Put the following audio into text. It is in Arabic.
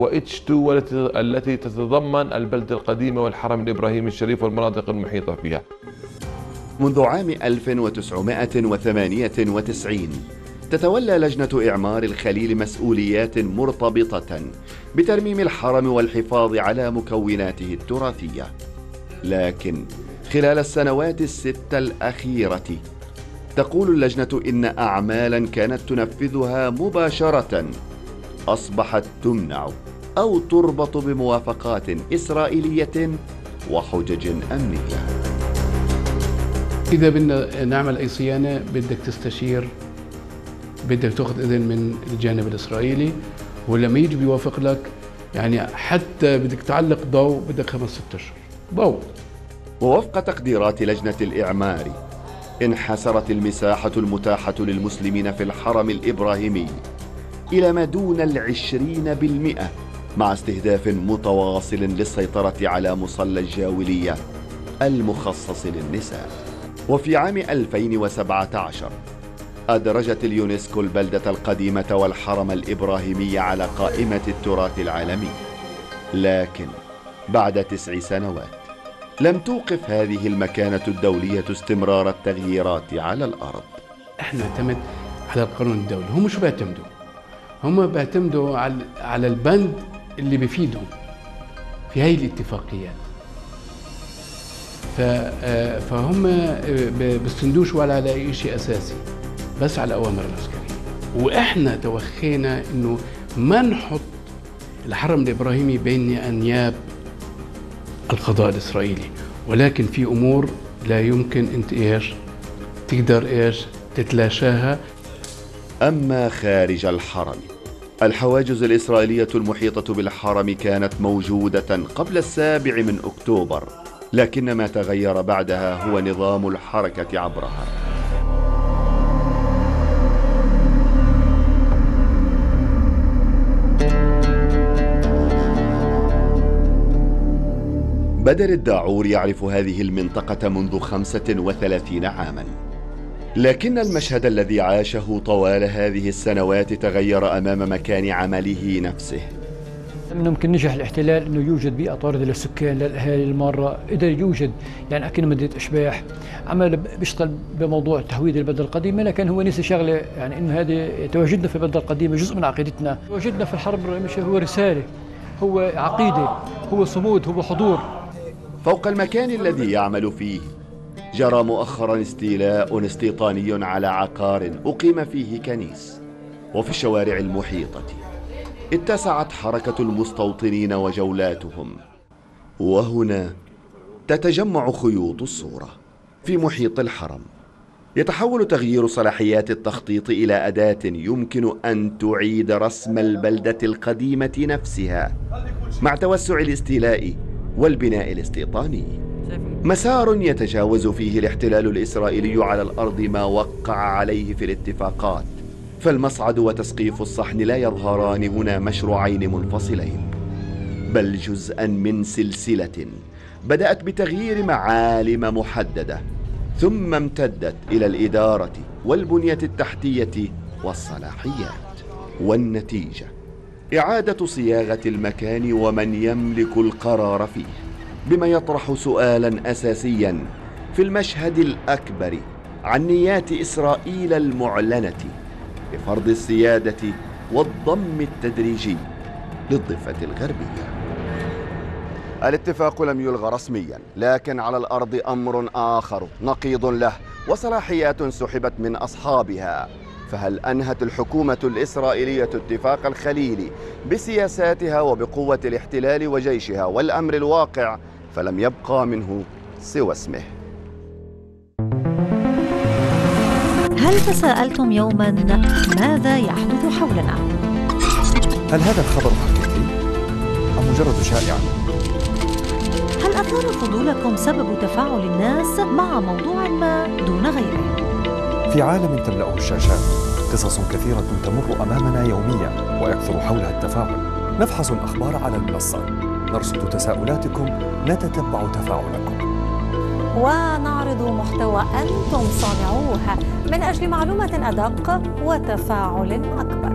وإتش 2 التي تتضمن البلدة القديمة والحرم الإبراهيمي الشريف والمناطق المحيطة فيها. منذ عام 1998 تتولى لجنة إعمار الخليل مسؤوليات مرتبطة بترميم الحرم والحفاظ على مكوناته التراثية. لكن خلال السنوات الست الأخيرة تقول اللجنة إن أعمالا كانت تنفذها مباشرة أصبحت تمنع أو تربط بموافقات إسرائيلية وحجج أمنية. إذا بدنا نعمل أي صيانة بدك تستشير، بدك تأخذ إذن من الجانب الإسرائيلي، ولما يجي بيوافق لك يعني حتى بدك تعلق ضوء بدك 5-6 أشهر ضوء. ووفق تقديرات لجنة الإعمار انحسرت المساحة المتاحة للمسلمين في الحرم الإبراهيمي إلى ما دون 20%، مع استهداف متواصل للسيطرة على مصلى الجاولية المخصص للنساء. وفي عام 2017 أدرجت اليونسكو البلدة القديمة والحرم الإبراهيمي على قائمة التراث العالمي، لكن بعد 9 سنوات لم توقف هذه المكانة الدولية استمرار التغييرات على الأرض. احنا نعتمد على القانون الدولي، هم شو بيعتمدوا؟ هم بيعتمدوا على البند اللي بيفيدهم في هاي الاتفاقيات. فهم بيستندوش ولا على أي شيء أساسي، بس على الأوامر العسكرية. وإحنا توخينا إنه ما نحط الحرم الإبراهيمي بين أنياب القضاء الإسرائيلي، ولكن في أمور لا يمكن أنت تقدر تتلاشاها. أما خارج الحرم، الحواجز الإسرائيلية المحيطة بالحرم كانت موجودة قبل 7 أكتوبر، لكن ما تغير بعدها هو نظام الحركة عبرها. بدر الداعور يعرف هذه المنطقة منذ 35 عاماً، لكن المشهد الذي عاشه طوال هذه السنوات تغير أمام مكان عمله نفسه. ممكن نجح الاحتلال انه يوجد بيئه طارده للسكان للاهالي الماره، قدر يوجد يعني اكن مدينه اشباح، عمل بيشتغل بموضوع تهويد البلده القديمه، لكن هو نسي شغله يعني انه هذه تواجدنا في البلده القديمه جزء من عقيدتنا، تواجدنا في الحرب مش هو رساله، هو عقيده، هو صمود، هو حضور. فوق المكان الذي يعمل فيه جرى مؤخرا استيلاء استيطاني على عقار أقيم فيه كنيس، وفي الشوارع المحيطة اتسعت حركة المستوطنين وجولاتهم. وهنا تتجمع خيوط الصورة. في محيط الحرم يتحول تغيير صلاحيات التخطيط إلى أداة يمكن أن تعيد رسم البلدة القديمة نفسها مع توسع الاستيلاء والبناء الاستيطاني. مسار يتجاوز فيه الاحتلال الإسرائيلي على الأرض ما وقع عليه في الاتفاقات، فالمصعد وتسقيف الصحن لا يظهران هنا مشروعين منفصلين، بل جزءا من سلسلة بدأت بتغيير معالم محددة ثم امتدت إلى الإدارة والبنية التحتية والصلاحيات. والنتيجة إعادة صياغة المكان ومن يملك القرار فيه، بما يطرح سؤالا أساسيا في المشهد الأكبر عن نيات إسرائيل المعلنة بفرض السيادة والضم التدريجي للضفة الغربية. الاتفاق لم يلغى رسميا، لكن على الأرض أمر آخر نقيض له وصلاحيات سحبت من أصحابها. فهل أنهت الحكومة الإسرائيلية اتفاق الخليل بسياساتها وبقوة الاحتلال وجيشها والأمر الواقع فلم يبقى منه سوى اسمه؟ هل تساءلتم يوما ماذا يحدث حولنا؟ هل هذا الخبر حقيقي أم مجرد شائعة؟ هل أثار فضولكم سبب تفاعل الناس مع موضوع ما دون غيره؟ في عالم تملأه الشاشات قصص كثيرة تمر أمامنا يوميا ويكثر حولها التفاعل. نفحص الأخبار على المنصة، نرصد تساؤلاتكم، نتتبع تفاعلكم، ونعرض محتوى أنتم صانعوه من أجل معلومة أدق وتفاعل أكبر.